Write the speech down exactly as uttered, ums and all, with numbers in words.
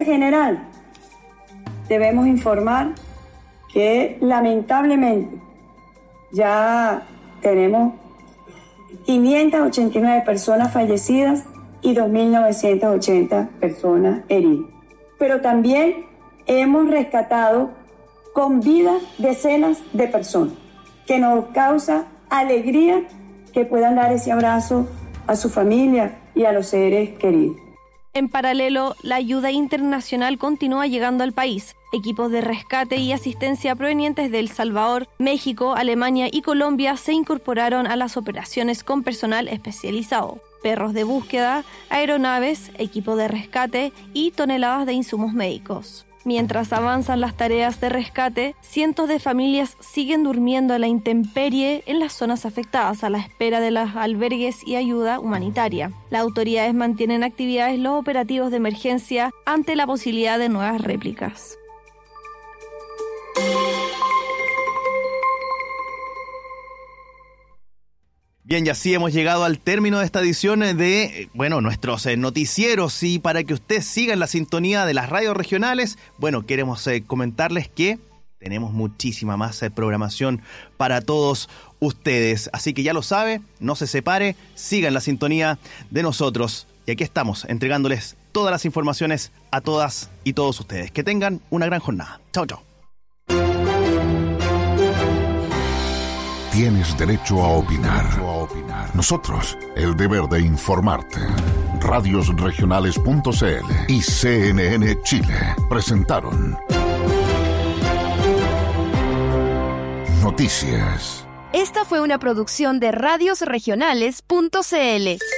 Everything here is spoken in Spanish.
general, debemos informar que lamentablemente ya tenemos quinientas ochenta y nueve personas fallecidas y dos mil novecientas ochenta personas heridas. Pero también hemos rescatado con vida decenas de personas, que nos causa alegría que puedan dar ese abrazo a su familia y a los seres queridos. En paralelo, la ayuda internacional continúa llegando al país. Equipos de rescate y asistencia provenientes de El Salvador, México, Alemania y Colombia se incorporaron a las operaciones con personal especializado. Perros de búsqueda, aeronaves, equipo de rescate y toneladas de insumos médicos. Mientras avanzan las tareas de rescate, cientos de familias siguen durmiendo a la intemperie en las zonas afectadas a la espera de los albergues y ayuda humanitaria. Las autoridades mantienen actividades los operativos de emergencia ante la posibilidad de nuevas réplicas. Bien, y así hemos llegado al término de esta edición de, bueno, nuestros eh, noticieros, y para que usted siga en la sintonía de las radios regionales, bueno, queremos eh, comentarles que tenemos muchísima más eh, programación para todos ustedes, así que ya lo sabe, no se separe, siga en la sintonía de nosotros, y aquí estamos entregándoles todas las informaciones a todas y todos ustedes. Que tengan una gran jornada. Chao, chao. Tienes derecho a opinar. Nosotros, el deber de informarte. Radios Regionales punto c l y C N N Chile presentaron Noticias. Esta fue una producción de Radios Regionales punto c l.